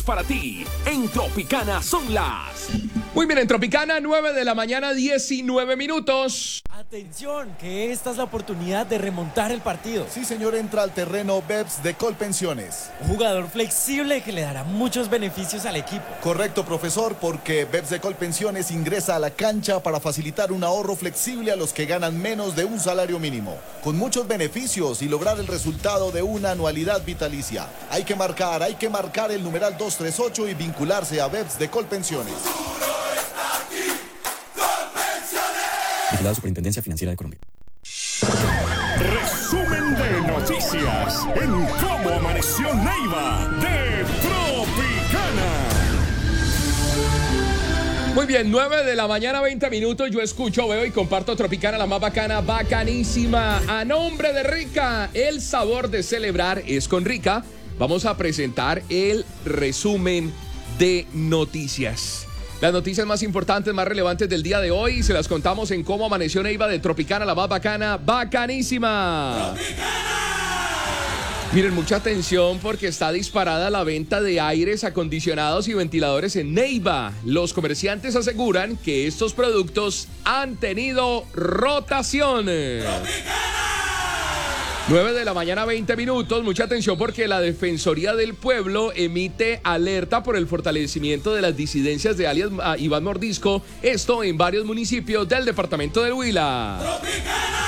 para ti. En Tropicana son las... Muy bien, en Tropicana, 9 de la mañana, 19 minutos. Atención, que esta es la oportunidad de remontar el partido. Sí, señor, entra al terreno BEPS de Colpensiones. Un jugador flexible que le dará muchos beneficios al equipo. Correcto, profesor, porque BEPS de Colpensiones ingresa a la cancha para facilitar un ahorro flexible a los que ganan menos de un salario mínimo, con muchos beneficios y lograr el resultado de una anualidad vitalicia. Hay que marcar el numeral 238 y vincularse a BEPS de Colpensiones. Vigilado Superintendencia Financiera de Colombia. Resumen de noticias en Cómo Amaneció Neiva de Tropicana. Muy bien, 9 de la mañana, 20 minutos. Yo escucho, veo y comparto Tropicana, la más bacana, bacanísima. A nombre de Rica, el sabor de celebrar es con Rica. Vamos a presentar el resumen de noticias. Las noticias más importantes, más relevantes del día de hoy, se las contamos en Cómo Amaneció Neiva de Tropicana, la más bacana, bacanísima. ¡Tropicana! Miren, mucha atención porque está disparada la venta de aires acondicionados y ventiladores en Neiva. Los comerciantes aseguran que estos productos han tenido rotación. ¡Tropicana! 9 de la mañana, 20 minutos. Mucha atención porque la Defensoría del Pueblo emite alerta por el fortalecimiento de las disidencias de alias Iván Mordisco. Esto en varios municipios del departamento del Huila. ¡Tropicana!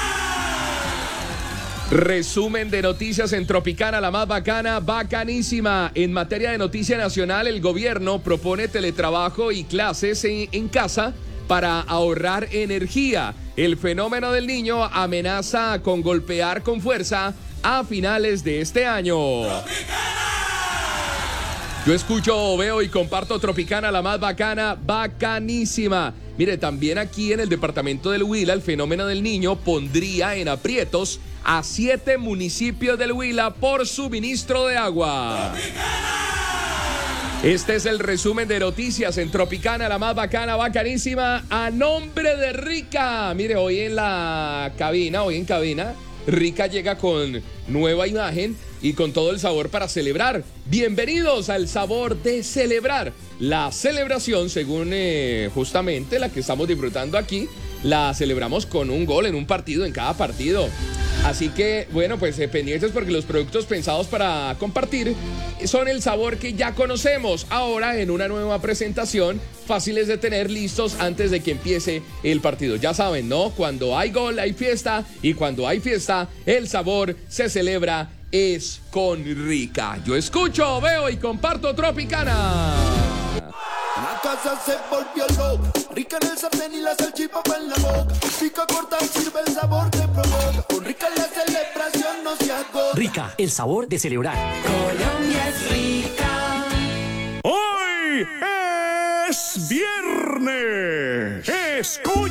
Resumen de noticias en Tropicana, la más bacana, bacanísima. En materia de noticia nacional, el gobierno propone teletrabajo y clases en casa para ahorrar energía. El fenómeno del niño amenaza con golpear con fuerza a finales de este año. ¡Tropicana! Yo escucho, veo y comparto Tropicana, la más bacana, bacanísima. Mire, también aquí en el departamento del Huila, el fenómeno del niño pondría en aprietos a 7 municipios del Huila por suministro de agua. ¡Tropicana! Este es el resumen de noticias en Tropicana, la más bacana, bacanísima, a nombre de Rica. Mire, hoy en cabina, Rica llega con nueva imagen y con todo el sabor para celebrar. Bienvenidos al sabor de celebrar. La celebración, según justamente la que estamos disfrutando aquí, la celebramos con un gol en un partido, en cada partido. Así que, bueno, pues pendientes porque los productos pensados para compartir son el sabor que ya conocemos. Ahora en una nueva presentación, fáciles de tener listos antes de que empiece el partido. Ya saben, ¿no? Cuando hay gol hay fiesta y cuando hay fiesta el sabor se celebra es con Rica. Yo escucho, veo y comparto Tropicana. La casa se volvió loca, Rica en el sartén y la salchipapa en la boca. Pica corta y sirve el sabor que provoca. Con Rica la celebración no se agota. Rica, el sabor de celebrar. Colombia es rica. Hoy es viernes. Escucha.